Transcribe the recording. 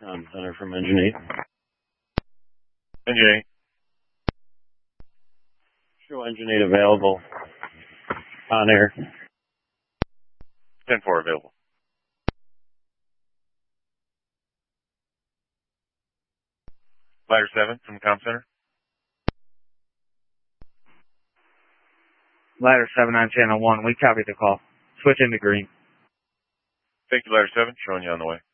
Center from Engine 8. Engine 8. Show Engine 8 available. On air. 10-4 available. Ladder 7 from the comm center. Ladder 7 on channel 1. We copy the call. Switch into green. Thank you, Ladder 7. Showing you on the way.